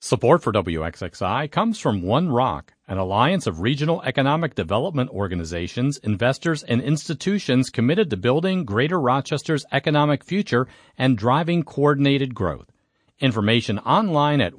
Support for WXXI comes from One Rock, an alliance of regional economic development organizations, investors, and institutions committed to building Greater Rochester's economic future and driving coordinated growth. Information online at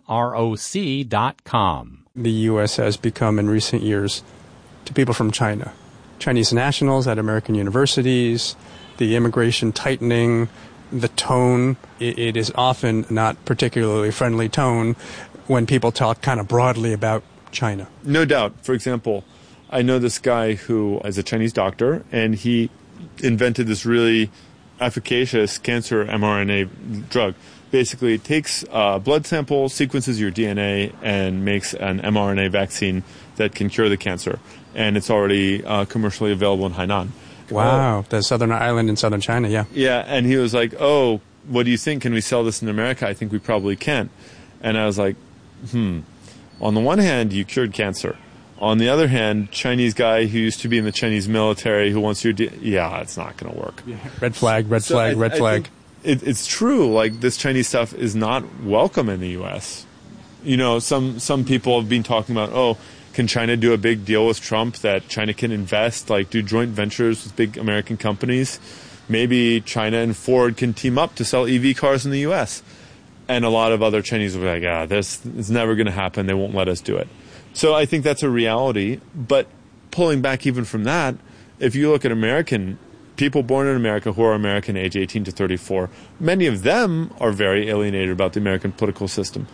oneroc.com. The U.S. has become in recent years to people from China. Chinese nationals at American universities, the immigration tightening, the tone, it is often not particularly friendly tone when people talk kind of broadly about China. No doubt. For example, I know this guy who is a Chinese doctor, and he invented this really efficacious cancer mRNA drug. Basically, it takes a blood sample, sequences your DNA, and makes an mRNA vaccine that can cure the cancer. And it's already commercially available in Hainan. Wow, the southern island in southern China, yeah. Yeah, and he was like, oh, what do you think? Can we sell this in America? I think we probably can. And I was like, On the one hand, you cured cancer. On the other hand, Chinese guy who used to be in the Chinese military who wants your... yeah, it's not going to work. Yeah. Red flag, red flag, red flag. It's true. Like, this Chinese stuff is not welcome in the U.S. You know, some people have been talking about, can China do a big deal with Trump that China can invest, like do joint ventures with big American companies? Maybe China and Ford can team up to sell EV cars in the U.S. And a lot of other Chinese will be like, this is never going to happen. They won't let us do it. So I think that's a reality. But pulling back even from that, if you look at American people born in America who are American age 18 to 34, many of them are very alienated about the American political system.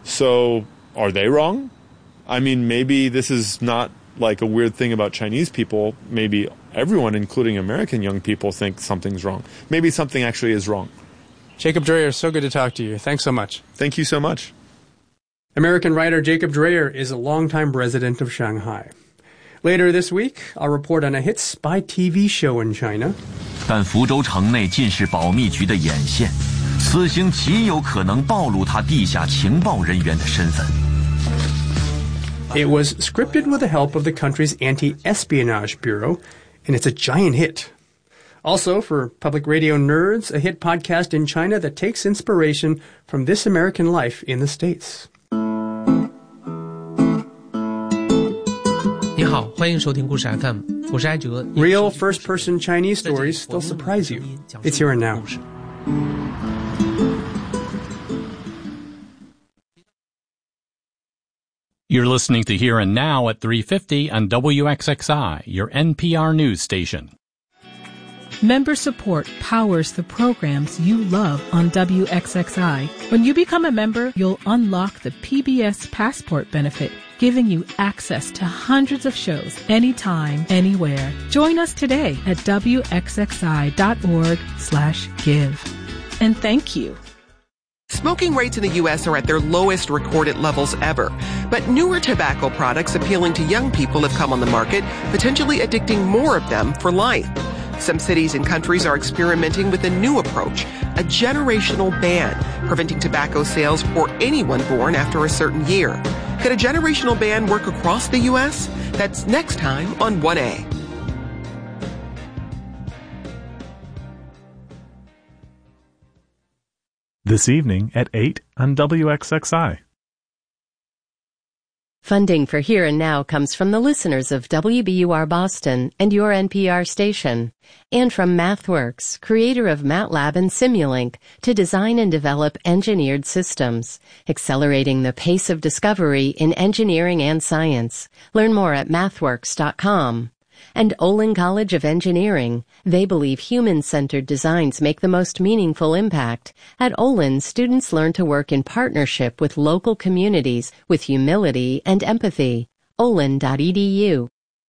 So are they wrong? I mean, maybe this is not like a weird thing about Chinese people. Maybe everyone, including American young people, think something's wrong. Maybe something actually is wrong. Jacob Dreyer, so good to talk to you. Thanks so much. Thank you so much. American writer Jacob Dreyer is a longtime resident of Shanghai. Later this week, I'll report on a hit spy TV show in China. 但福州城内尽是保密局的眼线，此行极有可能暴露他地下情报人员的身份。 It was scripted with the help of the country's Anti-Espionage Bureau, and it's a giant hit. Also, for public radio nerds, a hit podcast in China that takes inspiration from This American Life in the States. 你好，欢迎收听故事 FM， 我是艾哲。 Real first-person Chinese stories, they'll surprise you. It's here and now. You're listening to Here and Now at 3:50 on WXXI, your NPR news station. Member support powers the programs you love on WXXI. When you become a member, you'll unlock the PBS Passport benefit, giving you access to hundreds of shows anytime, anywhere. Join us today at WXXI.org/give. And thank you. Smoking rates in the U.S. are at their lowest recorded levels ever. But newer tobacco products appealing to young people have come on the market, potentially addicting more of them for life. Some cities and countries are experimenting with a new approach, a generational ban, preventing tobacco sales for anyone born after a certain year. Could a generational ban work across the U.S.? That's next time on 1A. This evening at 8 on WXXI. Funding for Here and Now comes from the listeners of WBUR Boston and your NPR station, and from MathWorks, creator of MATLAB and Simulink, to design and develop engineered systems, accelerating the pace of discovery in engineering and science. Learn more at mathworks.com. And Olin College of Engineering. They believe human-centered designs make the most meaningful impact. At Olin, students learn to work in partnership with local communities with humility and empathy. olin.edu.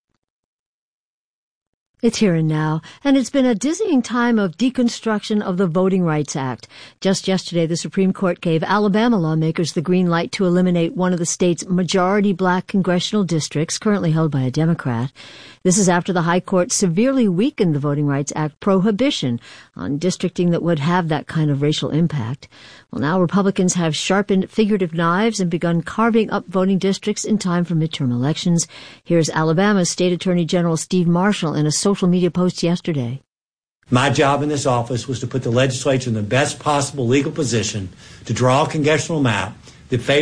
It's Here and Now, and it's been a dizzying time of deconstruction of the Voting Rights Act. Just yesterday, the Supreme Court gave Alabama lawmakers the green light to eliminate one of the state's majority black congressional districts, currently held by a Democrat. This is after the High Court severely weakened the Voting Rights Act prohibition on districting that would have that kind of racial impact. Well, now Republicans have sharpened figurative knives and begun carving up voting districts in time for midterm elections. Here's Alabama's State Attorney General Steve Marshall in a social media post yesterday. My job in this office was to put the legislature in the best possible legal position to draw a congressional map that favors